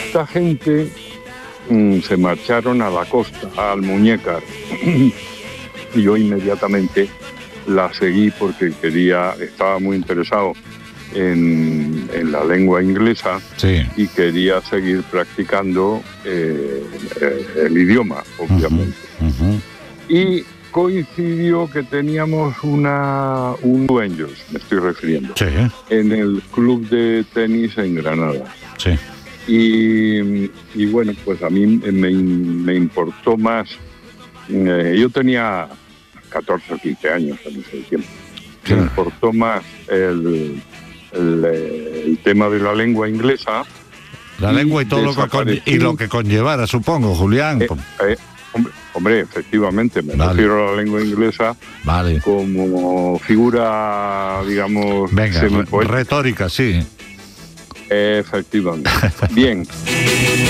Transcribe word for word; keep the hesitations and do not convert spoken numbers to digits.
esta gente mmm, se marcharon a la costa, a Almuñécar, y yo inmediatamente la seguí porque quería, estaba muy interesado en, en la lengua inglesa, sí, y quería seguir practicando eh, el idioma, obviamente. Uh-huh, uh-huh. Y coincidió que teníamos una un dueños, me estoy refiriendo, sí, en el club de tenis en Granada. Sí. Y, y bueno, pues a mí me, me importó más, eh, yo tenía catorce o quince años en ese tiempo, sí, me importó más el, el, el tema de la lengua inglesa. La lengua y todo lo que, con, y lo que conllevara, supongo, Julián. Eh, eh, hombre, hombre, efectivamente, me vale. refiero a la lengua inglesa, vale, como figura, digamos, venga, re- retórica, sí. Efectivamente. Bien.